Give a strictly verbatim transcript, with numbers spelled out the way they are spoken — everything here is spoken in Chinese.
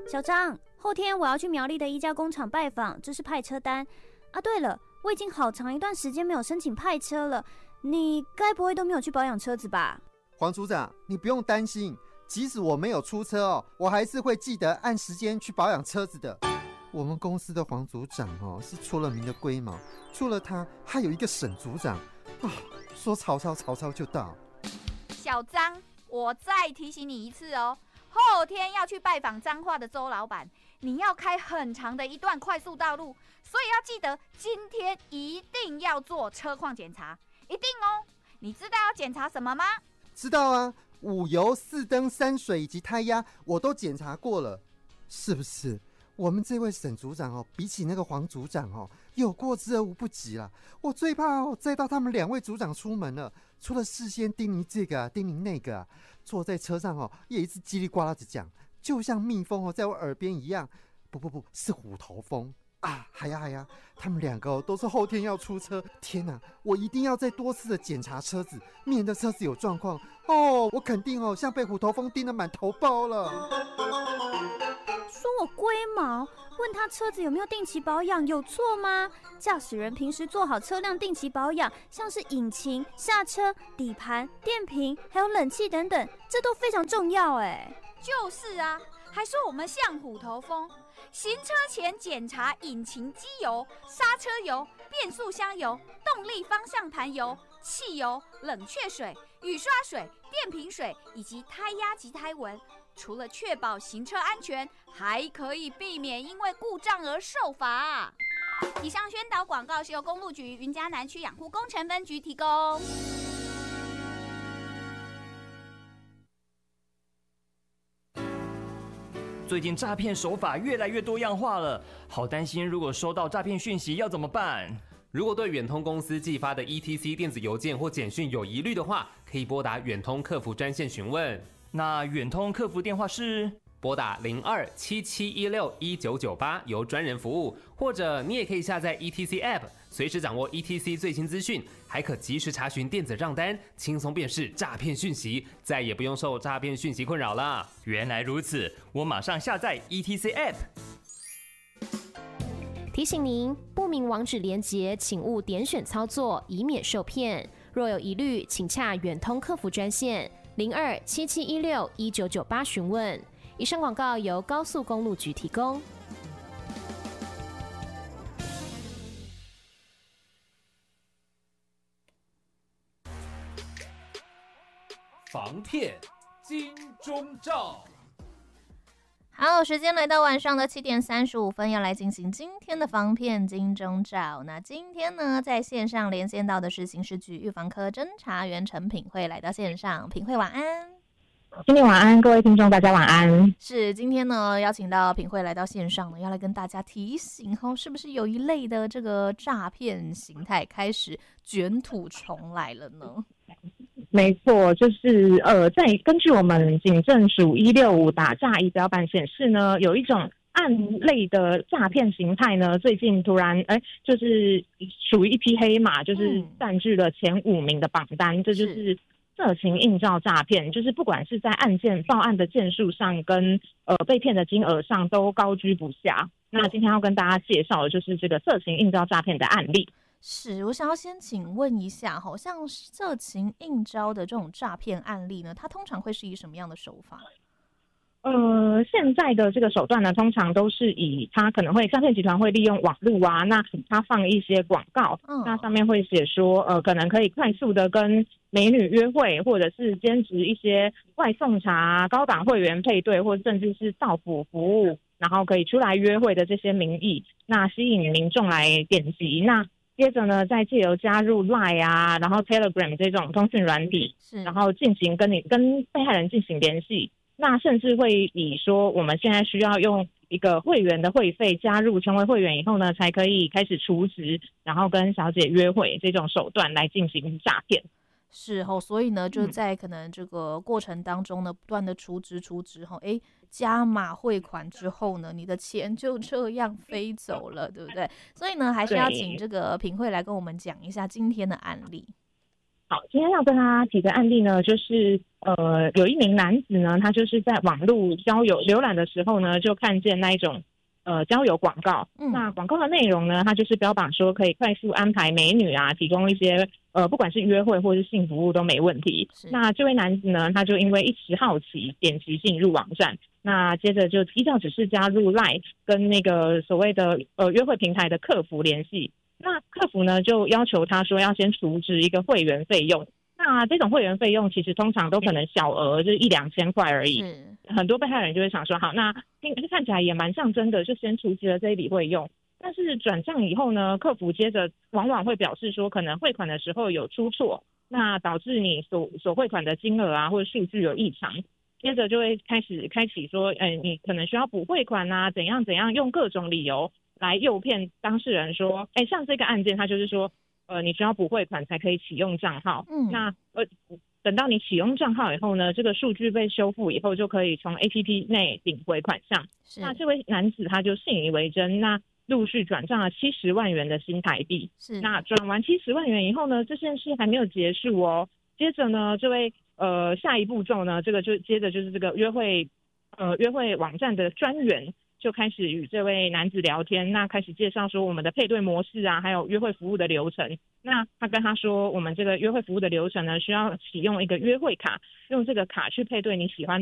小张，后天我要去苗栗的一家工厂拜访，这是派车单啊。对了，我已经好长一段时间没有申请派车了，你该不会都没有去保养车子吧？ 黄组长，你不用担心，即使我没有出车哦，我还是会记得按时间去保养车子的。我们公司的黄组长哦，是出了名的龟毛，除了他，还有一个沈组长啊，说曹操，曹操就到。 小张，我再提醒你一次哦，后天要去拜访彰化的周老板，你要开很长的一段快速道路，所以要记得今天一定要做车况检查，一定哦。你知道要检查什么吗？ 知道啊，五油、四灯、三水以及胎压我都检查过了，是不是？我们这位沈组长哦，比起那个黄组长哦，有过之而无不及啦。我最怕哦，载到他们两位组长出门了，除了事先叮咛这个啊，叮咛那个啊，坐在车上哦，也一直叽里呱啦的讲，就像蜜蜂哦，在我耳边一样。不不不，是虎头蜂啊！嗨呀嗨呀，他们两个哦，都是后天要出车。天哪，我一定要再多次的检查车子，免得车子有状况哦。我肯定哦，像被虎头蜂叮得满头包了。 说我龟毛，问他车子有没有定期保养，有错吗？驾驶人平时做好车辆定期保养，像是引擎、刹车、底盘、电瓶，还有冷气等等，这都非常重要哎。 就是啊，还说我们像虎头蜂，行车前检查引擎机油、刹车油、变速箱油、动力方向盘油、汽油、冷却水、雨刷水、电瓶水以及胎压及胎纹。除了确保行车安全，还可以避免因为故障而受罚。以上宣导广告是由公路局云嘉南区养护工程分局提供。 最近诈骗手法越来越多样化了，好担心如果收到诈骗讯息要怎么办？ 如果对远通公司寄发的 E T C 电子邮件或简讯有疑虑的话，可以拨打远通客服专线询问。 那远通客服电话是拨打零二七七一六一九九八，由专人服务，或者你也可以下载 E T C App， 随时掌握 E T C 最新资讯，还可及时查询电子账单，轻松辨识诈骗讯息，再也不用受诈骗讯息困扰了。 原来如此，我马上下载 E T C App。 提醒您，不明网址连结，请勿点选操作，以免受骗。若有疑虑，请洽远通客服专线零二七七一六一九九八询问。以上广告由高速公路局提供。 防骗金钟罩。 好，时间来到晚上的七点三十五分，要来进行今天的防骗金钟罩。那今天呢，在线上连线到的是刑事局预防科侦查员陈品慧，来到线上。品慧晚安。 今天晚安，各位听众，大家晚安。 是，今天呢，邀请到品慧来到线上呢，要来跟大家提醒哦，是不是有一类的这个诈骗形态开始卷土重来了呢？ 没错，就是呃，在根据我们警政署一六五打诈仪表板显示呢，有一种案类的诈骗形态呢，最近突然哎，就是属于一匹黑马，就是占据了前五名的榜单，嗯、这就是色情应召诈骗，就是不管是在案件报案的件数上跟呃被骗的金额上都高居不下。那今天要跟大家介绍的就是这个色情应召诈骗的案例。 是，我想要先请问一下，好像色情应召的这种诈骗案例呢，它通常会是以什么样的手法？ 呃，现在的这个手段呢，通常都是以他可能会诈骗集团会利用网路啊，那他放一些广告，嗯、那上面会写说，呃，可能可以快速的跟美女约会，或者是兼职一些外送茶、高档会员配对，或甚至是到府服务，然后可以出来约会的这些名义，那吸引民众来点击。那接着呢，再借由加入 Line 啊，然后 Telegram 这种通讯软体，然后进行跟你跟被害人进行联系。那甚至会以说我们现在需要用一个会员的会费加入成为会员以后呢，才可以开始储值，然后跟小姐约会这种手段来进行诈骗。 是哦，所以呢，就在可能这个过程当中呢，不断的储值储值后，哎，加码汇款之后呢，你的钱就这样飞走了，对不对？所以呢，还是要请这个品慧来跟我们讲一下今天的案例。 好，今天要跟大家提的案例呢，就是呃，有一名男子呢，他就是在网络交友浏览的时候呢，就看见那一种呃交友广告。嗯、那广告的内容呢，它就是标榜说可以快速安排美女啊，提供一些呃不管是约会或是性服务都没问题。那这位男子呢，他就因为一时好奇，点击进入网站。那接着就依照指示加入 LINE 跟那个所谓的呃约会平台的客服联系。那客服呢就要求他说要先储值一个会员费用。那这种会员费用其实通常都可能小额，就是一两千块而已。很多被害人就会想说，好，那看起来也蛮像真的，就先储值了这一笔费用。但是转账以后呢，客服接着往往会表示说，可能汇款的时候有出错，那导致你所所汇款的金额啊或者数据有异常。接着就会开始开启说，哎，你可能需要补汇款啊，怎样怎样，用各种理由来诱骗当事人说，哎，像这个案件，他就是说，呃，你需要补汇款才可以启用账号。嗯，那呃，等到你启用账号以后呢，这个数据被修复以后，就可以从 A P P 内领回款项。那这位男子他就信以为真，那陆续转账了七十万元的新台币。是，那转完七十万元以后呢，这件事还没有结束哦。接着呢，这位呃下一步骤呢，这个就接着就是这个约会呃约会网站的专员就开始与这位男子聊天，那开始介绍说我们的配对模式啊，还有约会服务的流程。那他跟他说，我们这个约会服务的流程呢，需要启用一个约会卡，用这个卡去配对你喜欢